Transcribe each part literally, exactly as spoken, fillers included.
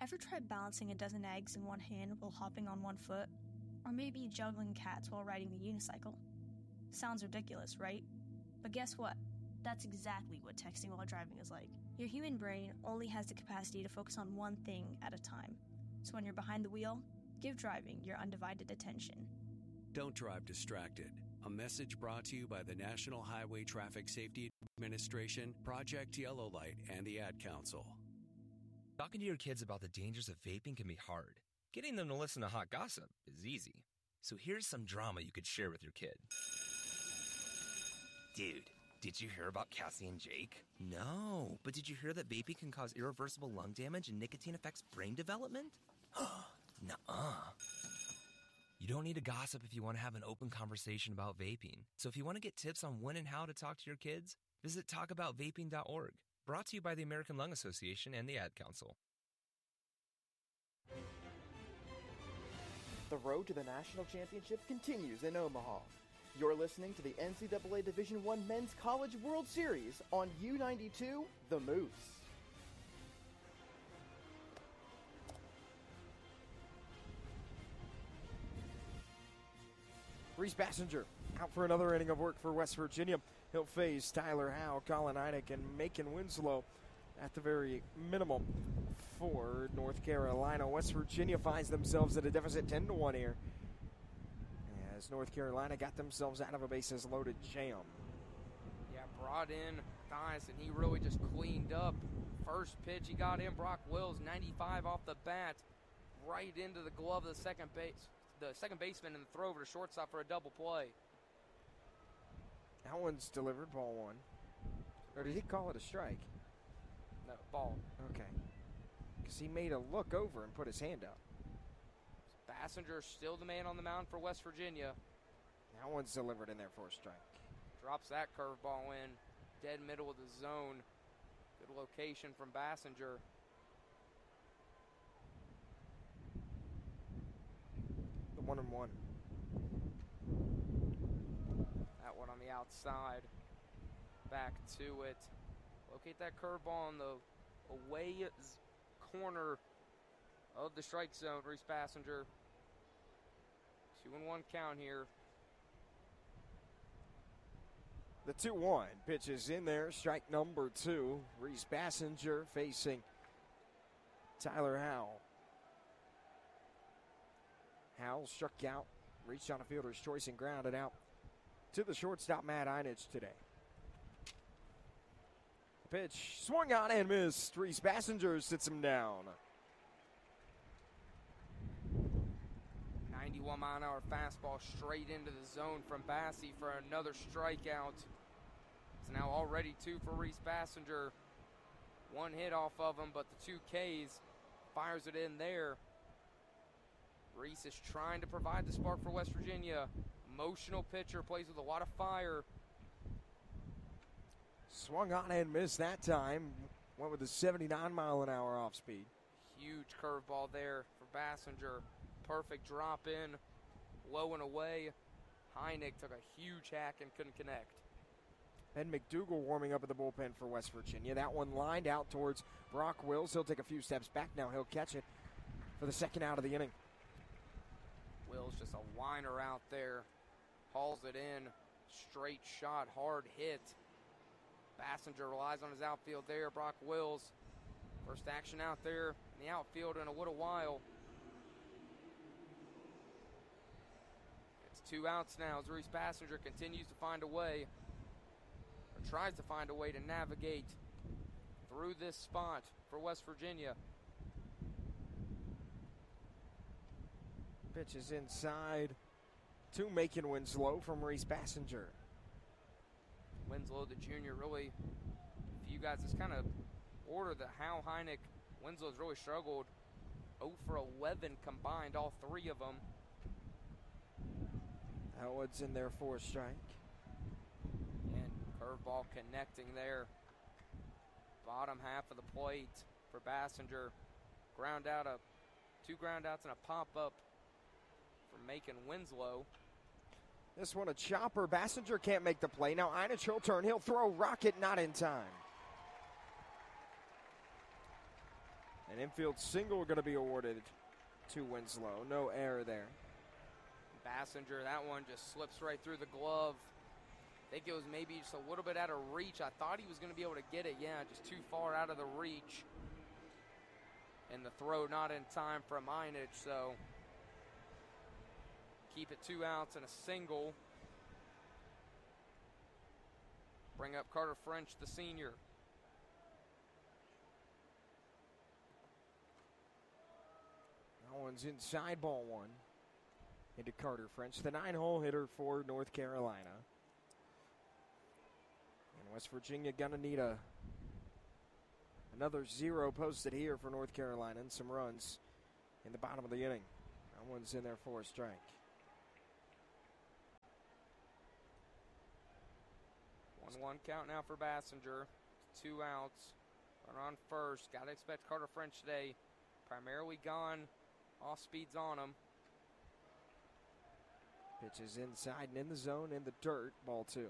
Ever tried balancing a dozen eggs in one hand while hopping on one foot? Or maybe juggling cats while riding the unicycle? Sounds ridiculous, right? But guess what? That's exactly what texting while driving is like. Your human brain only has the capacity to focus on one thing at a time. So when you're behind the wheel, give driving your undivided attention. Don't drive distracted. A message brought to you by the National Highway Traffic Safety Administration, Project Yellow Light, and the Ad Council. Talking to your kids about the dangers of vaping can be hard. Getting them to listen to hot gossip is easy. So here's some drama you could share with your kid. Dude, did you hear about Cassie and Jake? No, but did you hear that vaping can cause irreversible lung damage and nicotine affects brain development? Nuh-uh. You don't need to gossip if you want to have an open conversation about vaping. So if you want to get tips on when and how to talk to your kids, visit talk about vaping dot org. Brought to you by the American Lung Association and the Ad Council. The road to the national championship continues in Omaha. You're listening to the N C double A Division one Men's College World Series on U ninety-two, The Moose. Reese Bassinger out for another inning of work for West Virginia. He'll face Tyler Howe, Colin Heineck, and Macon Winslow at the very minimum for North Carolina. West Virginia finds themselves at a deficit ten to one here, as North Carolina got themselves out of a bases loaded jam. Yeah, brought in Thias, and he really just cleaned up. First pitch he got in, Brock Wills, ninety-five off the bat, right into the glove of the second base, the second baseman, and the throw over to shortstop for a double play. That one's delivered, ball one. Or did he call it a strike? No, ball. Okay. Because he made a look over and put his hand up. Bassinger still the man on the mound for West Virginia. That one's delivered in there for a strike. Drops that curveball in. Dead middle of the zone. Good location from Bassinger. The one and one. That one on the outside. Back to it. Locate that curveball in the away corner of the strike zone. Reese Bassinger. Two and one count here. The two one pitch is in there. Strike number two. Reese Bassinger facing Tyler Howell. Howell struck out, reached on a fielder's choice and grounded out to the shortstop, Matt Einich, today. The pitch swung on and missed. Reese Bassinger sits him down. ninety-one mile an hour fastball straight into the zone from Bassie for another strikeout. It's now already two for Reese Bassinger. One hit off of him, but the two Ks fires it in there. Reese is trying to provide the spark for West Virginia. Emotional pitcher, plays with a lot of fire. Swung on and missed that time. Went with a seventy-nine mile an hour off speed. Huge curveball there for Bassinger. Perfect drop in, low and away. Heineck took a huge hack and couldn't connect. Ben McDougal warming up at the bullpen for West Virginia. That one lined out towards Brock Wills. He'll take a few steps back now. He'll catch it for the second out of the inning. Wills just a whiner out there. Hauls it in. Straight shot, hard hit. Bassinger relies on his outfield there. Brock Wills. First action out there in the outfield in a little while. It's two outs now as Reese Bassinger continues to find a way, or tries to find a way to navigate through this spot for West Virginia. Pitch is inside to Macon Winslow from Reese Bassinger. Winslow, the junior, really, if you guys just kind of order the Howe, Heineck, Winslow's really struggled. oh for eleven combined, all three of them. Howard's in there for a strike. And curveball connecting there. Bottom half of the plate for Bassinger. Ground out, a two ground outs and a pop-up for Macon Winslow. This one a chopper. Bassinger can't make the play. Now Einich will turn. He'll throw. Rocket not in time. An infield single going to be awarded to Winslow. No error there. Bassinger, that one just slips right through the glove. I think it was maybe just a little bit out of reach. I thought he was going to be able to get it. Yeah, just too far out of the reach. And the throw not in time for Minich, so keep it two outs and a single. Bring up Carter French, the senior. That one's inside, ball one. Into Carter French, the nine-hole hitter for North Carolina. And West Virginia gonna need a another zero posted here for North Carolina and some runs in the bottom of the inning. That one's in there for a strike. one one count now for Bassinger. Two outs. Runner on first. Got to expect Carter French today. Primarily gone. Off speeds on him. Pitch is inside and in the zone, in the dirt. Ball two.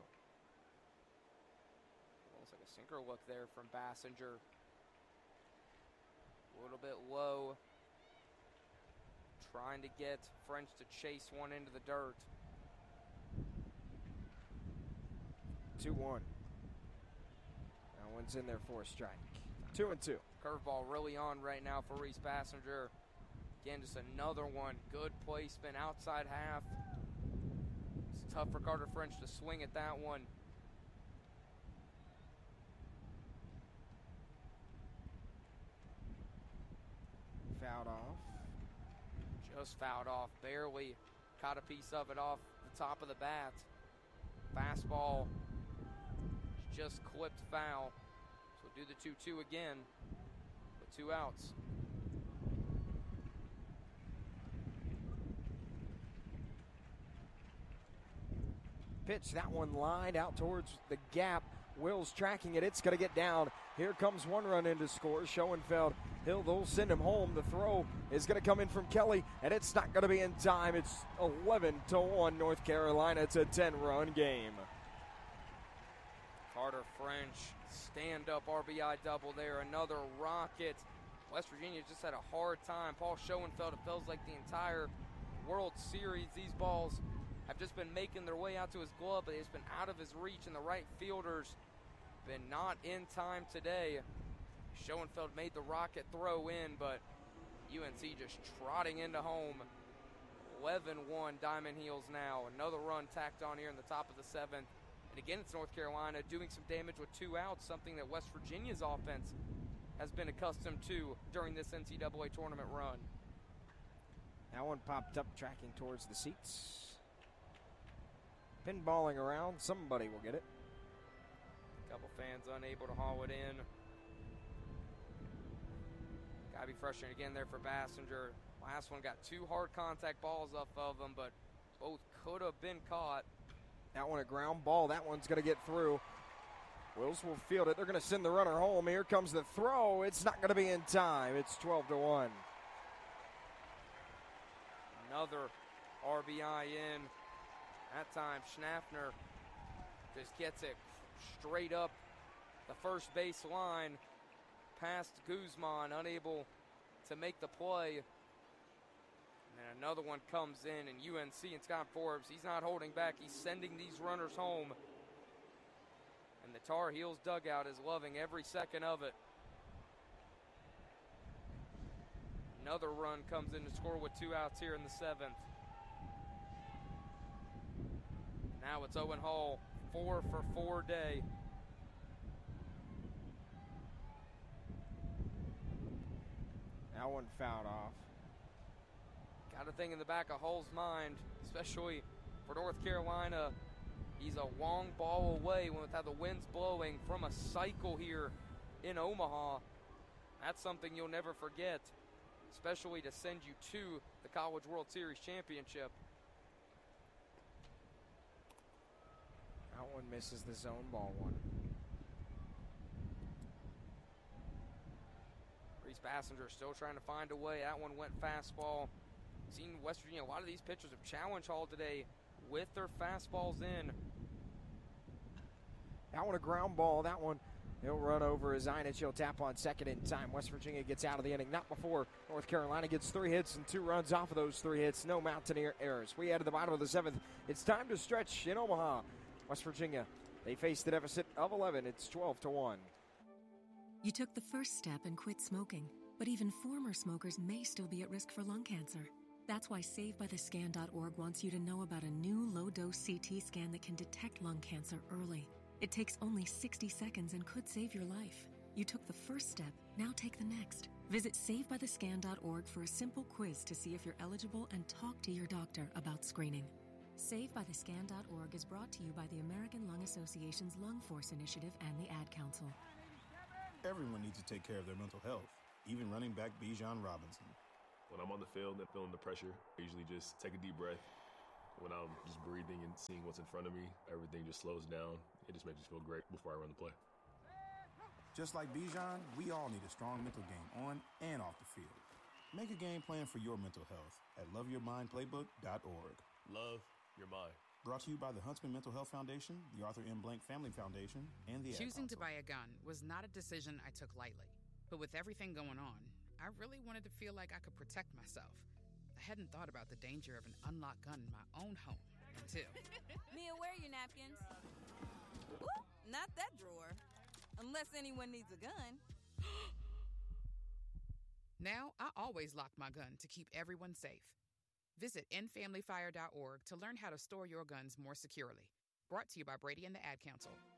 Looks like a sinker look there from Bassinger. A little bit low. Trying to get French to chase one into the dirt. two one. That one's in there for a strike. Two and two. Curveball really on right now for Reese Bassinger. Again, just another one. Good placement outside half. It's tough for Carter French to swing at that one. Fouled off. Just fouled off. Barely caught a piece of it off the top of the bat. Fastball just clipped foul. So do the two two again with two outs. Pitch, that one lined out towards the gap. Will's tracking it. It's going to get down. Here comes one run in to score. Schoenfeld, Hill, they'll send him home. The throw is going to come in from Kelly, and it's not going to be in time. It's eleven to one North Carolina. It's a ten-run game. Carter French, stand-up R B I double there. Another rocket. West Virginia just had a hard time. Paul Schoenfeld, it feels like the entire World Series, these balls have just been making their way out to his glove, but it's been out of his reach, and the right fielders been not in time today. Schoenfeld made the rocket throw in, but U N C just trotting into home. eleven one Diamond Heels now. Another run tacked on here in the top of the seventh. And again, it's North Carolina doing some damage with two outs, something that West Virginia's offense has been accustomed to during this N C double A tournament run. That one popped up, tracking towards the seats. Pinballing around. Somebody will get it. Couple fans unable to haul it in. Gotta be frustrating again there for Bassinger. Last one got two hard contact balls off of them, but both could have been caught. That one a ground ball. That one's going to get through. Wills will field it. They're going to send the runner home. Here comes the throw. It's not going to be in time. It's twelve to one. Another R B I in. That time, Schnaffner just gets it straight up the first base line past Guzman, unable to make the play. And then another one comes in, and U N C and Scott Forbes, he's not holding back. He's sending these runners home. And the Tar Heels dugout is loving every second of it. Another run comes in to score with two outs here in the seventh. Now it's Owen Hall, four for four day. That one fouled off. Got a thing in the back of Hull's mind, especially for North Carolina. He's a long ball away with how the wind's blowing from a cycle here in Omaha. That's something you'll never forget, especially to send you to the College World Series Championship. That one misses the zone ball one. Reese Bassinger still trying to find a way. That one went fastball. Seen West Virginia, a lot of these pitchers have challenged Hall today with their fastballs in. That one a ground ball. That one He'll run over his Einich. He'll tap on second in time. West Virginia gets out of the inning. Not before North Carolina gets three hits and two runs off of those three hits. No Mountaineer errors. We head to the bottom of the seventh. It's time to stretch in Omaha. West Virginia, they face the deficit of eleven. It's twelve to one. You took the first step and quit smoking, but even former smokers may still be at risk for lung cancer. That's why Save By The Scan dot org wants you to know about a new low-dose C T scan that can detect lung cancer early. It takes only sixty seconds and could save your life. You took the first step, now take the next. Visit Save By The Scan dot org for a simple quiz to see if you're eligible and talk to your doctor about screening. Save By The Scan dot org is brought to you by the American Lung Association's Lung Force Initiative and the Ad Council. Everyone needs to take care of their mental health, even running back Bijan Robinson. When I'm on the field and feeling the pressure, I usually just take a deep breath. When I'm just breathing and seeing what's in front of me, everything just slows down. It just makes me feel great before I run the play. Just like Bijan, we all need a strong mental game on and off the field. Make a game plan for your mental health at love your mind playbook dot org. Love your mind. Brought to you by the Huntsman Mental Health Foundation, the Arthur M. Blank Family Foundation, and the Ad Choosing Council. to buy a gun was not a decision I took lightly. But with everything going on, I really wanted to feel like I could protect myself. I hadn't thought about the danger of an unlocked gun in my own home until... Mia, where are your napkins? Ooh, not that drawer. Unless anyone needs a gun. Now, I always lock my gun to keep everyone safe. Visit end family fire dot org to learn how to store your guns more securely. Brought to you by Brady and the Ad Council.